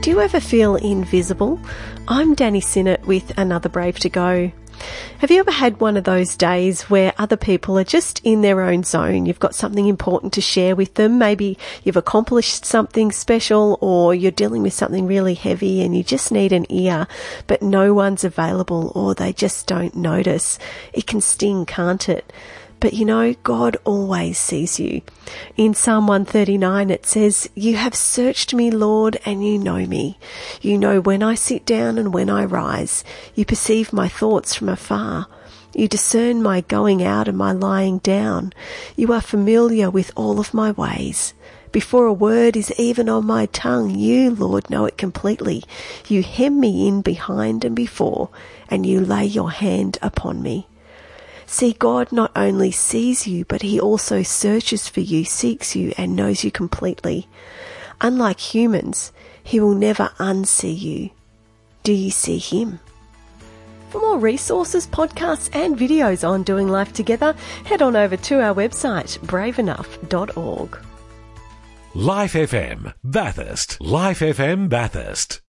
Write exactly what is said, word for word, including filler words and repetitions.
Do you ever feel invisible? I'm Danny Sinnott with Another Brave to Go. Have you ever had one of those days where other people are just in their own zone? You've got something important to share with them. Maybe you've accomplished something special, or you're dealing with something really heavy and you just need an ear, but no one's available, or they just don't notice. It can sting, can't it? But you know, God always sees you. In Psalm one thirty-nine it says, "You have searched me, Lord, and you know me. You know when I sit down and when I rise. You perceive my thoughts from afar. You discern my going out and my lying down. You are familiar with all of my ways. Before a word is even on my tongue, you, Lord, know it completely. You hem me in behind and before, and you lay your hand upon me." See, God not only sees you, but he also searches for you, seeks you, and knows you completely. Unlike humans, he will never unsee you. Do you see him? For more resources, podcasts, and videos on doing life together, head on over to our website, brave enough dot org. Life F M Bathurst. Life F M Bathurst.